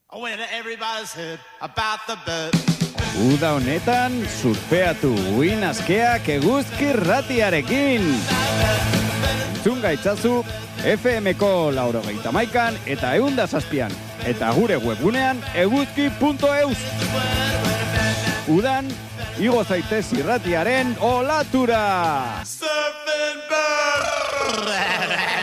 Uda honetan, surfeatu uin askeak eguzki ratiarekin. Entzun gaitzazu, FM-ko 89 eta 107an, eta gure webgunean eguzki.eus. Udan, igo zaitez irratiaren olatura! Surfing bird!